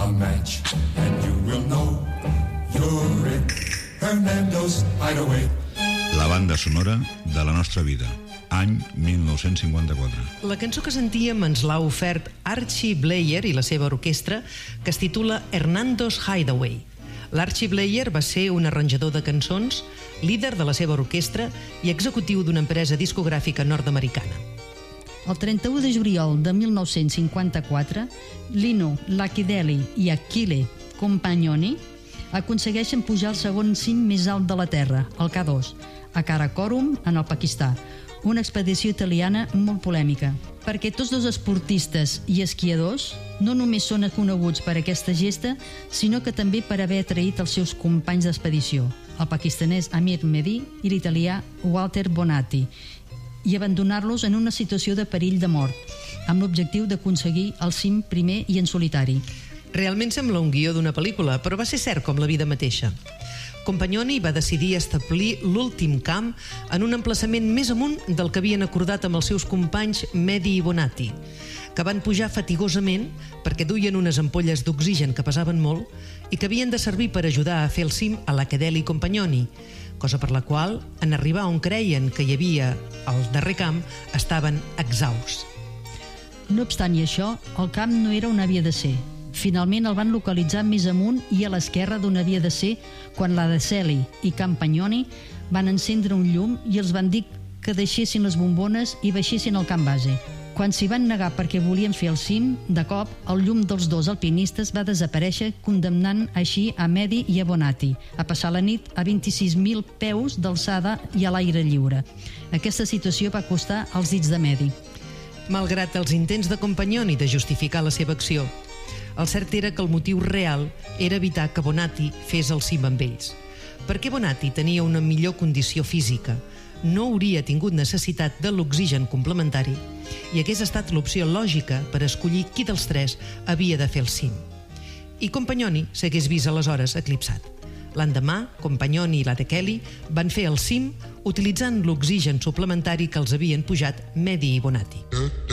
a match, and you will know you're in Hernando's Hideaway. La banda sonora de la nostra vida, any 1954. La cançó que sentíem ens l'ha ofert Archie Bleyer i la seva orquestra, que es titula Hernando's Hideaway. L'Archie Bleyer va ser un arranjador de cançons, líder de la seva orquestra i executiu d'una empresa discogràfica nord-americana. El 31 de juliol de 1954, Lino Lacchidelli i Achille Compagnoni aconsegueixen pujar al segon cim més alt de la Terra, el K2, a Karakorum, en el Pakistà, una expedició italiana molt polèmica, perquè tots dos esportistes i esquiadors no només són coneguts per aquesta gesta, sinó que també per haver atraït els seus companys d'expedició, el pakistanès Amir Mehdi i l'italià Walter Bonatti, i abandonar-los en una situació de perill de mort, amb l'objectiu d'aconseguir el cim primer i en solitari. Realment sembla un guió d'una pel·lícula, però va ser cert com la vida mateixa. Compagnoni va decidir establir l'últim camp en un emplaçament més amunt del que havien acordat amb els seus companys Mehdi i Bonatti, que van pujar fatigosament perquè duien unes ampolles d'oxigen que pesaven molt i que havien de servir per ajudar a fer el cim a Lacchidelli i Compagnoni, cosa per la qual, en arribar on creien que hi havia el darrer camp, estaven exhausts. No obstant això, el camp no era on havia de ser. Finalment el van localitzar més amunt i a l'esquerra d'on havia de ser quan la Lacchidelli i Compagnoni van encendre un llum i els van dir que deixessin les bombones i baixessin al camp base. Quan s'hi van negar perquè volien fer el cim, de cop el llum dels dos alpinistes va desaparèixer, condemnant així a Mehdi i a Bonatti a passar la nit a 26.000 peus d'alçada i a l'aire lliure. Aquesta situació va costar els dits de Mehdi. Malgrat els intents de Compagnoni de justificar la seva acció, el cert era que el motiu real era evitar que Bonatti fes el cim amb ells. Perquè Bonatti tenia una millor condició física, no hauria tingut necessitat de l'oxigen complementari i hagués estat l'opció lògica per escollir qui dels tres havia de fer el cim. I Compagnoni s'hagués vist aleshores eclipsat. L'endemà, Compagnoni i Lacchidelli van fer el cim utilitzant l'oxigen suplementari que els havien pujat Mehdi i Bonatti.